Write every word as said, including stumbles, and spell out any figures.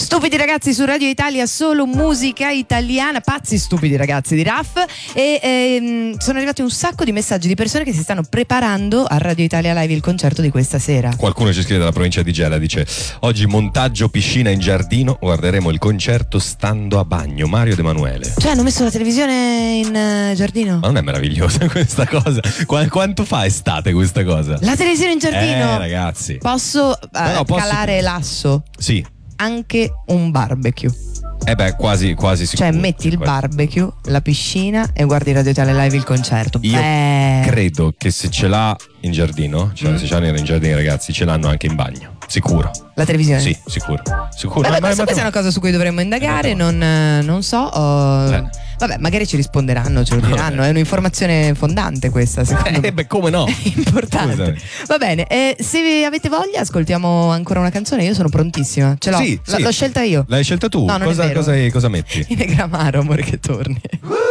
Stupidi ragazzi su Radio Italia, solo musica italiana, pazzi stupidi ragazzi di Raff. E ehm, sono arrivati un sacco di messaggi di persone che si stanno preparando a Radio Italia Live il concerto di questa sera. Qualcuno ci scrive dalla provincia di Gela, dice: oggi montaggio piscina in giardino, guarderemo il concerto stando a bagno. Mario De Emanuele. Cioè hanno messo la televisione in uh, giardino? Ma non è meravigliosa questa cosa? Qu- quanto fa estate questa cosa? La televisione in giardino? Eh ragazzi, Posso, uh, no, no, posso calare l'asso? Sì. Anche un barbecue. Eh beh, quasi, quasi sicuro. Cioè metti il quasi. barbecue, la piscina e guardi Radio Italia Live il concerto. Io Beh. credo che se ce l'ha in giardino, cioè Mm. se ce l'hanno in giardino i ragazzi, ce l'hanno anche in bagno. Sicuro. La televisione? Sì, sicuro. Sicuro. Vabbè, Ma- questa, ma- questa è una cosa su cui dovremmo indagare, Eh, non, eh, non so. oh, Eh. Vabbè, magari ci risponderanno, ce lo diranno. È un'informazione fondante questa, secondo me. Eh beh, come no? È importante. Scusami. Va bene, eh, se avete voglia, ascoltiamo ancora una canzone. Io sono prontissima. Ce l'ho. Sì, L- sì. l'ho scelta io. L'hai scelta tu? No, non è cosa, vero. cosa, cosa metti? In Negramaro, amore che torni.